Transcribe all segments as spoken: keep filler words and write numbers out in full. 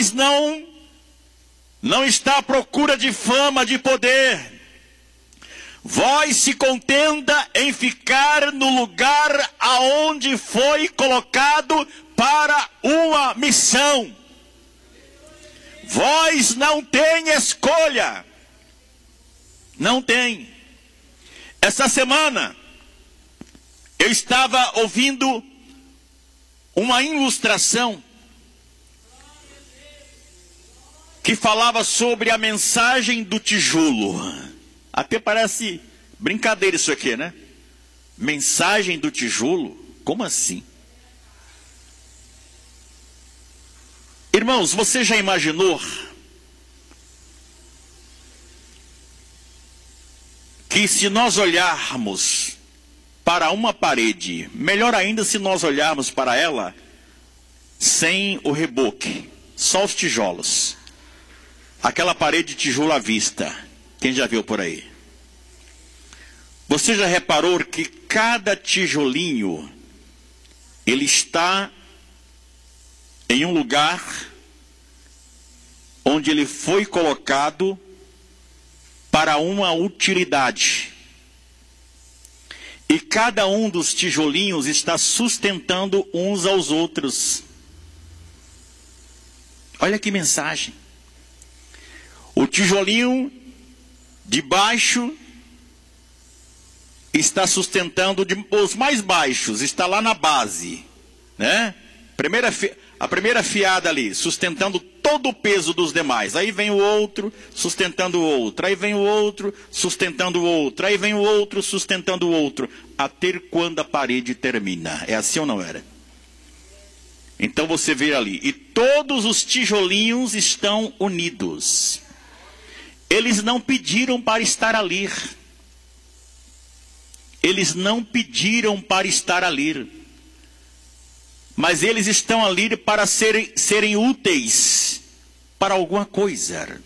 Vós não, não está à procura de fama, de poder. Vós se contenta em ficar no lugar aonde foi colocado para uma missão. Vós não tem escolha. Não tem. Essa semana, eu estava ouvindo uma ilustração que falava sobre a mensagem do tijolo. Até parece brincadeira isso aqui, né? Mensagem do tijolo? Como assim? Irmãos, você já imaginou que se nós olharmos para uma parede, melhor ainda se nós olharmos para ela sem o reboque, só os tijolos, aquela parede de tijolo à vista, quem já viu por aí? Você já reparou que cada tijolinho, ele está em um lugar onde ele foi colocado para uma utilidade. E cada um dos tijolinhos está sustentando uns aos outros. Olha que mensagem. O tijolinho de baixo está sustentando de, os mais baixos, está lá na base, né? Primeira, a primeira fiada ali, sustentando todo o peso dos demais. Aí vem o outro, sustentando o outro. Aí vem o outro, sustentando o outro. Aí vem o outro, sustentando o outro. Até quando a parede termina. É assim ou não era? Então você vê ali. E todos os tijolinhos estão unidos. Eles não pediram para estar ali. Eles não pediram para estar ali. Mas eles estão ali para serem, serem úteis para alguma coisa.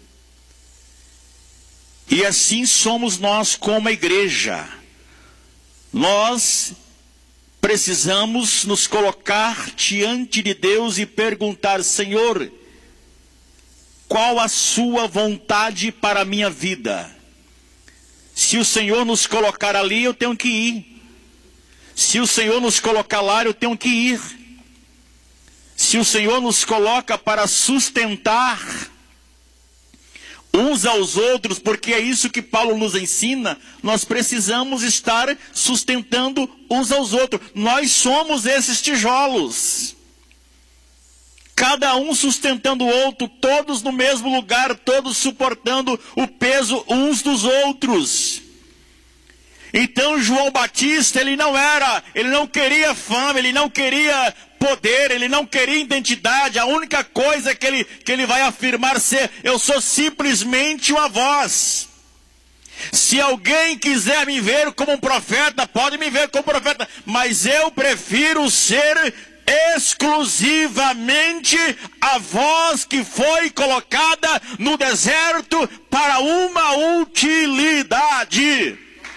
E assim somos nós como igreja. Nós precisamos nos colocar diante de Deus e perguntar: Senhor, qual a sua vontade para a minha vida? Se o Senhor nos colocar ali, eu tenho que ir. Se o Senhor nos colocar lá, eu tenho que ir. Se o Senhor nos coloca para sustentar uns aos outros, porque é isso que Paulo nos ensina, nós precisamos estar sustentando uns aos outros. Nós somos esses tijolos. Cada um sustentando o outro, todos no mesmo lugar, todos suportando o peso uns dos outros. Então João Batista, ele não era, ele não queria fama, ele não queria poder, ele não queria identidade. A única coisa que ele, que ele vai afirmar ser: eu sou simplesmente uma voz. Se alguém quiser me ver como um profeta, pode me ver como profeta, mas eu prefiro ser exclusivamente a voz que foi colocada no deserto para uma utilidade.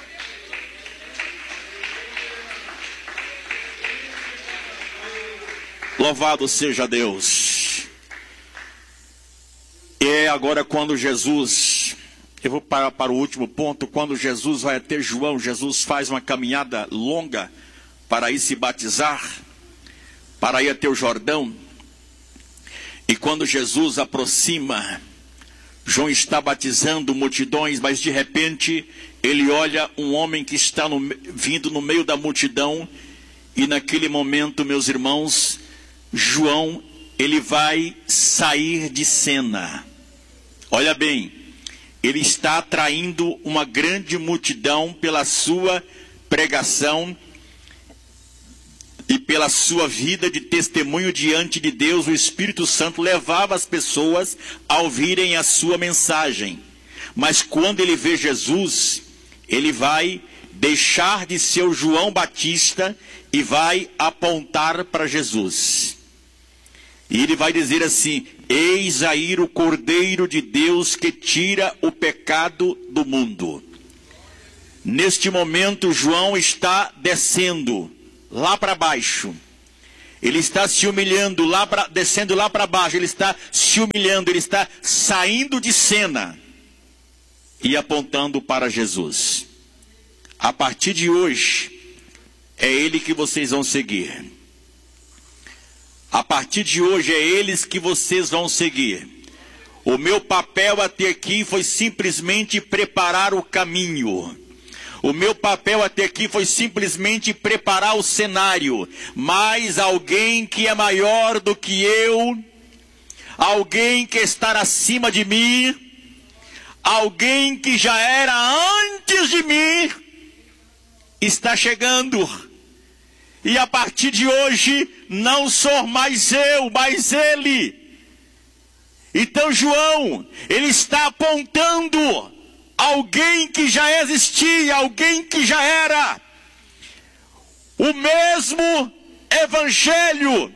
Louvado seja Deus. E é agora quando Jesus, eu vou parar para o último ponto, quando Jesus vai até João, Jesus faz uma caminhada longa para ir se batizar, para ir até o Jordão. E quando Jesus aproxima, João está batizando multidões, mas de repente ele olha um homem que está no, vindo no meio da multidão, e naquele momento, meus irmãos, João, ele vai sair de cena. Olha bem, ele está atraindo uma grande multidão pela sua pregação e pela sua vida de testemunho diante de Deus. O Espírito Santo levava as pessoas a ouvirem a sua mensagem. Mas quando ele vê Jesus, ele vai deixar de ser o João Batista e vai apontar para Jesus. E ele vai dizer assim: eis aí o Cordeiro de Deus que tira o pecado do mundo. Neste momento, João está descendo lá para baixo. Ele está se humilhando, lá pra, descendo lá para baixo, ele está se humilhando, ele está saindo de cena e apontando para Jesus. A partir de hoje, é ele que vocês vão seguir. A partir de hoje, é eles que vocês vão seguir. O meu papel até aqui foi simplesmente preparar o caminho. O meu papel até aqui foi simplesmente preparar o cenário. Mas alguém que é maior do que eu, alguém que está acima de mim, alguém que já era antes de mim, está chegando. E a partir de hoje, não sou mais eu, mas ele. Então João, ele está apontando alguém que já existia, alguém que já era. O mesmo evangelho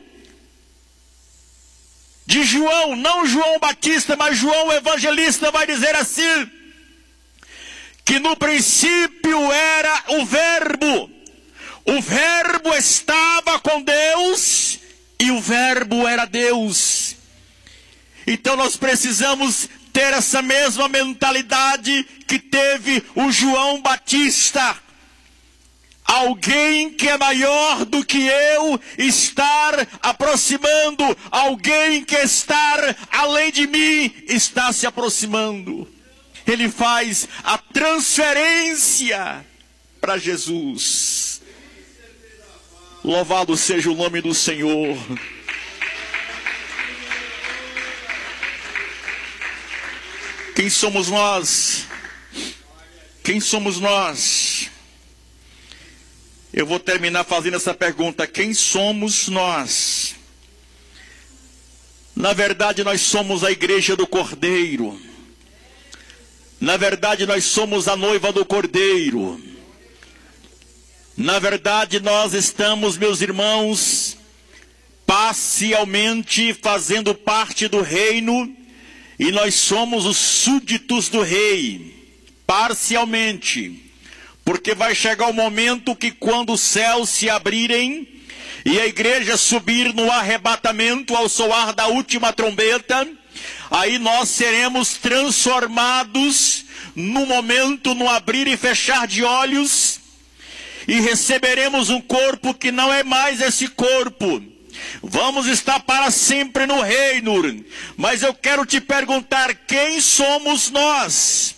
de João, não João Batista, mas João Evangelista vai dizer assim, que no princípio era o Verbo, o Verbo estava com Deus e o Verbo era Deus. Então nós precisamos ter essa mesma mentalidade que teve o João Batista. Alguém que é maior do que eu estar aproximando, alguém que estar além de mim está se aproximando. Ele faz a transferência para Jesus. Louvado seja o nome do Senhor. Quem somos nós? Quem somos nós? Eu vou terminar fazendo essa pergunta. Quem somos nós? Na verdade, nós somos a igreja do Cordeiro. Na verdade, nós somos a noiva do Cordeiro. Na verdade, nós estamos, meus irmãos, parcialmente fazendo parte do reino, e nós somos os súditos do rei, parcialmente. Porque vai chegar o momento que quando os céus se abrirem e a igreja subir no arrebatamento ao soar da última trombeta, aí nós seremos transformados no momento, no abrir e fechar de olhos, e receberemos um corpo que não é mais esse corpo. Vamos estar para sempre no reino. Mas eu quero te perguntar, quem somos nós?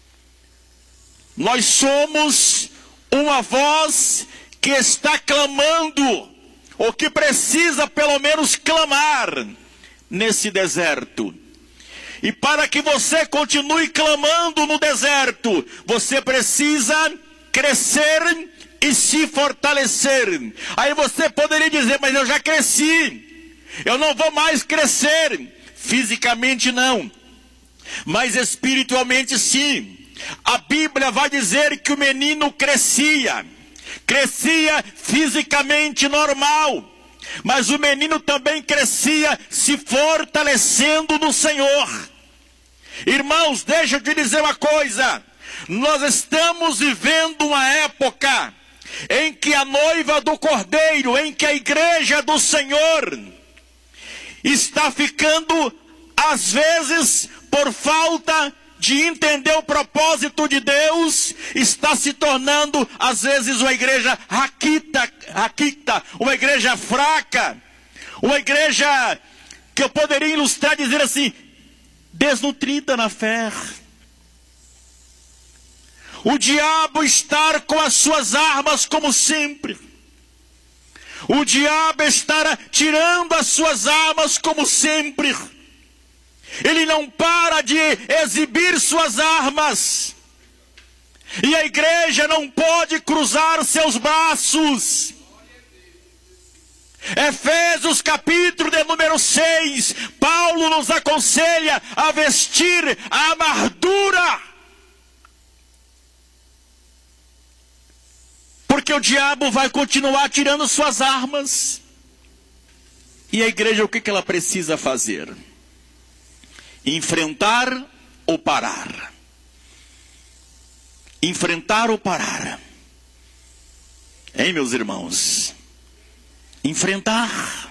Nós somos uma voz que está clamando, ou que precisa pelo menos clamar nesse deserto. E para que você continue clamando no deserto, você precisa crescer e se fortalecer. Aí você poderia dizer, mas eu já cresci, eu não vou mais crescer. Fisicamente não, mas espiritualmente sim. A Bíblia vai dizer que o menino crescia, crescia fisicamente normal, mas o menino também crescia se fortalecendo no Senhor. Irmãos, deixa eu te dizer uma coisa, nós estamos vivendo uma época em que a noiva do Cordeiro, em que a igreja do Senhor está ficando, às vezes, por falta de entender o propósito de Deus, está se tornando, às vezes, uma igreja raquita, raquita, uma igreja fraca, uma igreja que eu poderia ilustrar, dizer assim, desnutrida na fé. O diabo está com as suas armas como sempre. O diabo está tirando as suas armas como sempre. Ele não para de exibir suas armas. E a igreja não pode cruzar seus braços. Efésios capítulo de número seis, Paulo nos aconselha a vestir a armadura. Porque o diabo vai continuar tirando suas armas. E a igreja, o que ela precisa fazer? Enfrentar ou parar? Enfrentar ou parar? Hein, meus irmãos? Enfrentar.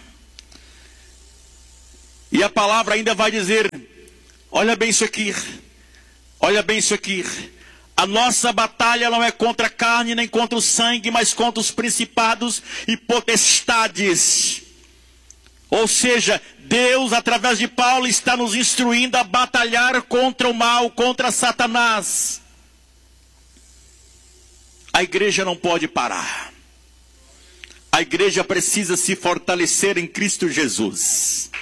E a palavra ainda vai dizer, olha bem isso aqui, olha bem isso aqui. A nossa batalha não é contra a carne nem contra o sangue, mas contra os principados e potestades. Ou seja, Deus, através de Paulo, está nos instruindo a batalhar contra o mal, contra Satanás. A igreja não pode parar. A igreja precisa se fortalecer em Cristo Jesus.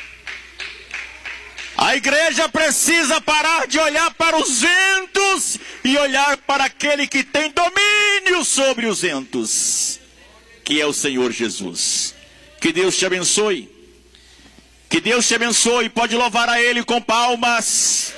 A igreja precisa parar de olhar para os ventos e olhar para aquele que tem domínio sobre os ventos, que é o Senhor Jesus. Que Deus te abençoe. Que Deus te abençoe. Pode louvar a Ele com palmas.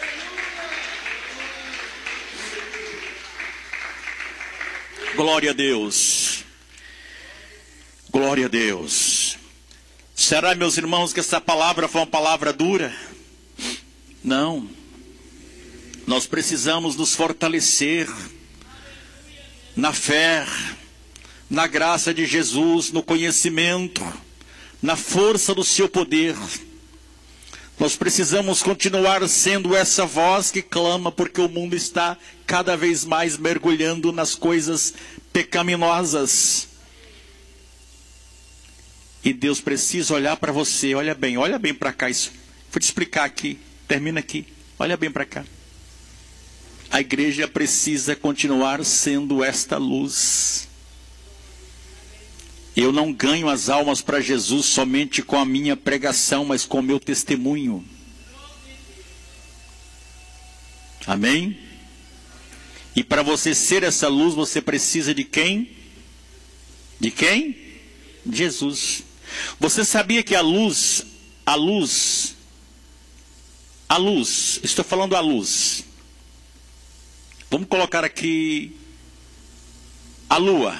Glória a Deus. Glória a Deus. Será, meus irmãos, que essa palavra foi uma palavra dura? Não. Nós precisamos nos fortalecer na fé, na graça de Jesus, no conhecimento, na força do seu poder. Nós precisamos continuar sendo essa voz que clama, porque o mundo está cada vez mais mergulhando nas coisas pecaminosas. E Deus precisa olhar para você. Olha bem, olha bem para cá. Isso. Vou te explicar aqui. Termina aqui. Olha bem para cá. A igreja precisa continuar sendo esta luz. Eu não ganho as almas para Jesus somente com a minha pregação, mas com o meu testemunho. Amém? E para você ser essa luz, você precisa de quem? De quem? Jesus. Você sabia que a luz, a luz, a luz, estou falando a luz. Vamos colocar aqui a lua.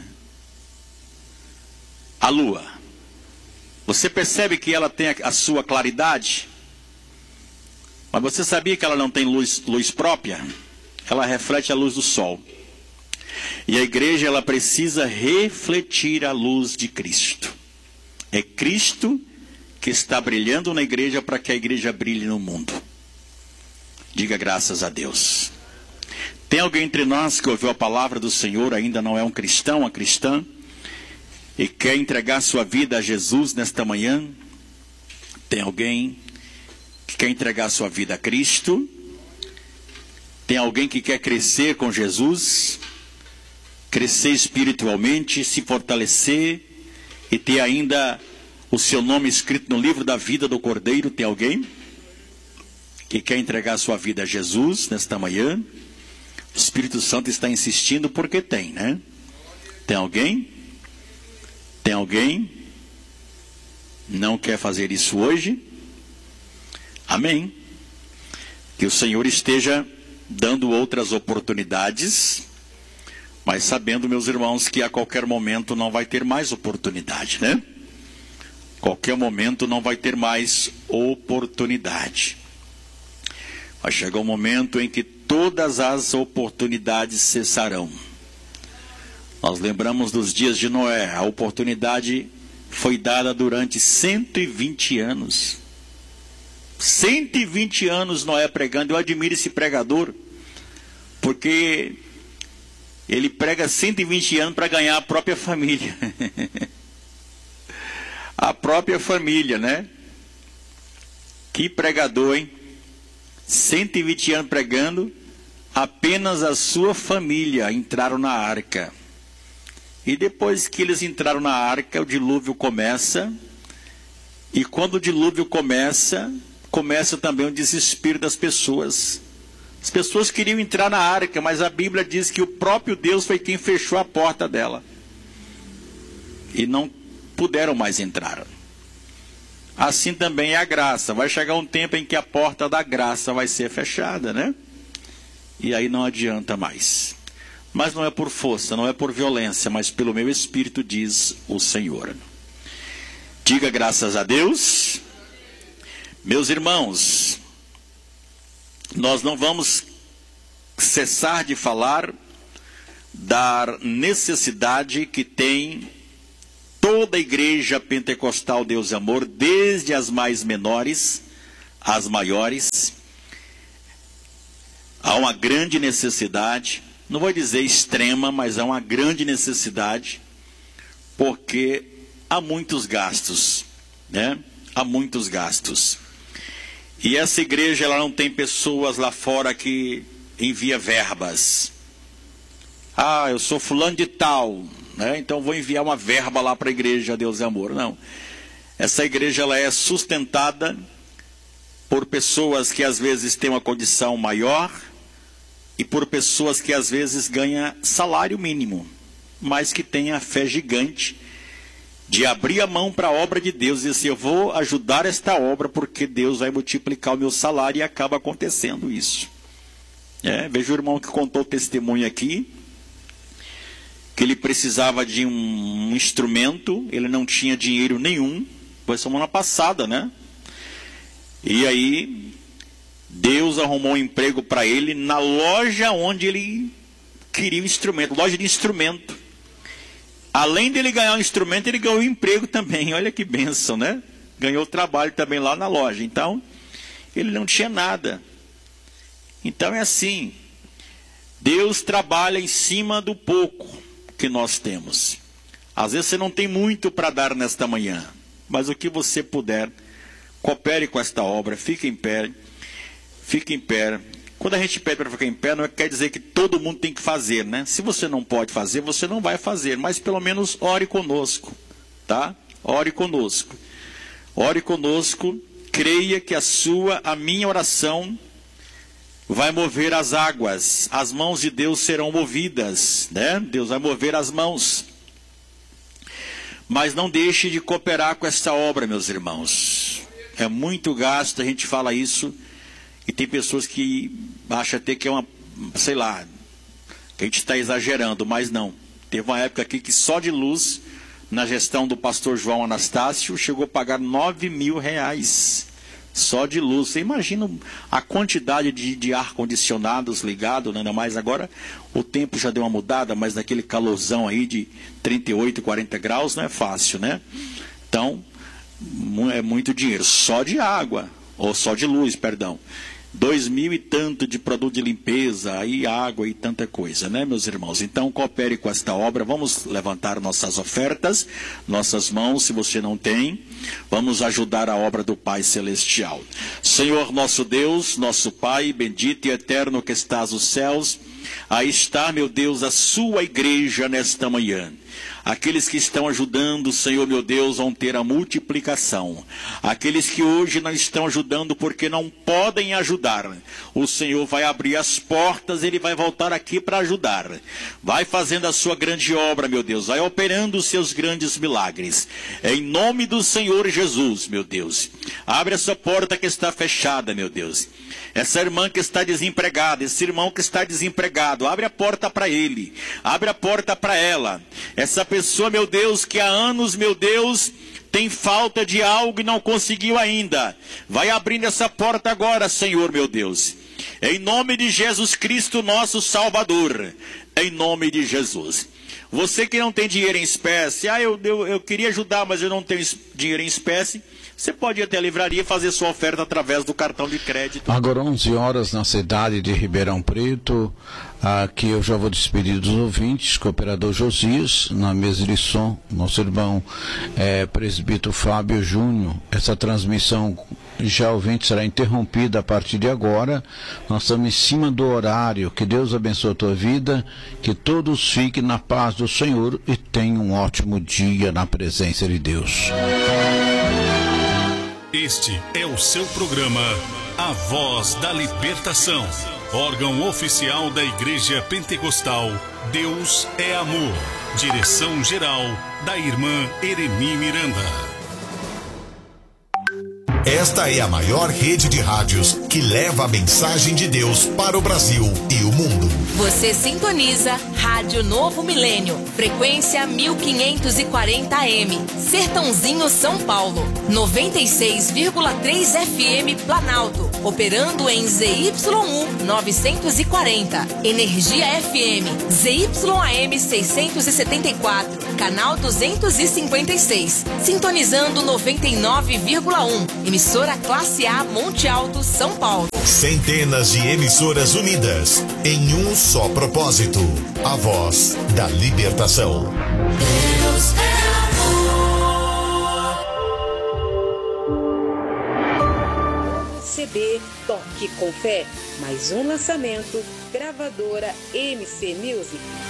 A lua. Você percebe que ela tem a sua claridade? Mas você sabia que ela não tem luz, luz própria? Ela reflete a luz do sol. E a igreja, ela precisa refletir a luz de Cristo. É Cristo que está brilhando na igreja para que a igreja brilhe no mundo. Diga graças a Deus. Tem alguém entre nós que ouviu a palavra do Senhor, ainda não é um cristão, uma cristã, e quer entregar sua vida a Jesus nesta manhã? Tem alguém que quer entregar sua vida a Cristo? Tem alguém que quer crescer com Jesus? Crescer espiritualmente, se fortalecer e ter ainda o seu nome escrito no livro da vida do Cordeiro? Tem alguém que quer entregar sua vida a Jesus nesta manhã? O Espírito Santo está insistindo porque tem, né? Tem alguém? Tem alguém? Não quer fazer isso hoje? Amém. Que o Senhor esteja dando outras oportunidades, mas sabendo, meus irmãos, que a qualquer momento não vai ter mais oportunidade, né? Qualquer momento não vai ter mais oportunidade. Vai chegar um momento em que todas as oportunidades cessarão. Nós lembramos dos dias de Noé. A oportunidade foi dada durante cento e vinte anos. cento e vinte anos Noé pregando. Eu admiro esse pregador, porque ele prega cento e vinte anos para ganhar a própria família. A própria família, né? Que pregador, hein? cento e vinte anos pregando, apenas a sua família entraram na arca. E depois que eles entraram na arca, o dilúvio começa. E quando o dilúvio começa, começa também o desespero das pessoas. As pessoas queriam entrar na arca, mas a Bíblia diz que o próprio Deus foi quem fechou a porta dela. E não puderam mais entrar. Assim também é a graça. Vai chegar um tempo em que a porta da graça vai ser fechada, né? E aí não adianta mais. Mas não é por força, não é por violência, mas pelo meu espírito, diz o Senhor. Diga graças a Deus. Meus irmãos, nós não vamos cessar de falar da necessidade que tem toda a igreja pentecostal Deus e Amor, desde as mais menores às maiores, há uma grande necessidade, não vou dizer extrema, mas há uma grande necessidade, porque há muitos gastos, né? Há muitos gastos. E essa igreja, ela não tem pessoas lá fora que envia verbas. Ah, eu sou fulano de tal, né? Então vou enviar uma verba lá para a igreja Deus e Amor. Não. Essa igreja, ela é sustentada por pessoas que às vezes têm uma condição maior e por pessoas que às vezes ganham salário mínimo, mas que têm a fé gigante de abrir a mão para a obra de Deus e dizer assim, eu vou ajudar esta obra porque Deus vai multiplicar o meu salário, e acaba acontecendo isso. É, veja o irmão que contou o testemunho aqui, que ele precisava de um, um instrumento, ele não tinha dinheiro nenhum, foi semana passada, né? E aí, Deus arrumou um emprego para ele na loja onde ele queria o instrumento, loja de instrumento. Além dele ganhar um instrumento, ele ganhou um emprego também. Olha que bênção, né? Ganhou trabalho também lá na loja. Então, ele não tinha nada. Então é assim. Deus trabalha em cima do pouco que nós temos. Às vezes você não tem muito para dar nesta manhã, mas o que você puder, coopere com esta obra, fique em pé. Fique em pé. Quando a gente pede para ficar em pé, não quer dizer que todo mundo tem que fazer, né? Se você não pode fazer, você não vai fazer, mas pelo menos ore conosco, tá? Ore conosco. Ore conosco, creia que a sua, a minha oração vai mover as águas. As mãos de Deus serão movidas, né? Deus vai mover as mãos. Mas não deixe de cooperar com esta obra, meus irmãos. É muito gasto, a gente fala isso. E tem pessoas que acham até que é uma, sei lá, que a gente está exagerando, mas não. Teve uma época aqui que só de luz, na gestão do pastor João Anastácio, chegou a pagar nove mil reais. Só de luz. Você imagina a quantidade de, de ar-condicionados ligados, né? Ainda mais agora, o tempo já deu uma mudada, mas naquele calorzão aí de trinta e oito, quarenta graus não é fácil, né? Então, é muito dinheiro. Só de água, ou só de luz, perdão. Dois mil e tanto de produto de limpeza, aí água e tanta coisa, né, meus irmãos? Então, coopere com esta obra. Vamos levantar nossas ofertas, nossas mãos, se você não tem. Vamos ajudar a obra do Pai Celestial. Senhor nosso Deus, nosso Pai, bendito e eterno que estás nos céus, aí está, meu Deus, a sua igreja nesta manhã. Aqueles que estão ajudando, Senhor meu Deus, vão ter a multiplicação. Aqueles que hoje não estão ajudando porque não podem ajudar, o Senhor vai abrir as portas, Ele vai voltar aqui para ajudar. Vai fazendo a sua grande obra, meu Deus, vai operando os seus grandes milagres. Em nome do Senhor Jesus, meu Deus. Abre essa porta que está fechada, meu Deus. Essa irmã que está desempregada, esse irmão que está desempregado, abre a porta para ele, abre a porta para ela. Essa pessoa, meu Deus, que há anos, meu Deus, tem falta de algo e não conseguiu ainda. Vai abrindo essa porta agora, Senhor, meu Deus. Em nome de Jesus Cristo, nosso Salvador. Em nome de Jesus. Você que não tem dinheiro em espécie, ah, eu, eu, eu queria ajudar, mas eu não tenho dinheiro em espécie. Você pode ir até a livraria e fazer sua oferta através do cartão de crédito. Agora onze horas na cidade de Ribeirão Preto. Aqui eu já vou despedir dos ouvintes, cooperador Josias, na mesa de som, nosso irmão é, presbítero Fábio Júnior. Essa transmissão já ouvinte será interrompida a partir de agora. Nós estamos em cima do horário. Que Deus abençoe a tua vida, que todos fiquem na paz do Senhor e tenham um ótimo dia na presença de Deus. Este é o seu programa A Voz da Libertação, órgão oficial da Igreja Pentecostal Deus é Amor. Direção geral da irmã Ereni Miranda. Esta é a maior rede de rádios que leva a mensagem de Deus para o Brasil e o mundo. Você sintoniza Rádio Novo Milênio, frequência mil quinhentos e quarenta A M, Sertãozinho, São Paulo, noventa e seis vírgula três F M Planalto, operando em Z Y U novecentos e quarenta, Energia F M, Z Y A M seiscentos e setenta e quatro, canal duzentos e cinquenta e seis, sintonizando noventa e nove vírgula um, emissora classe A Monte Alto, São Paulo. Centenas de emissoras unidas em um só propósito, a voz da libertação. Deus é amor. C D Toque com Fé, mais um lançamento, gravadora M C Music.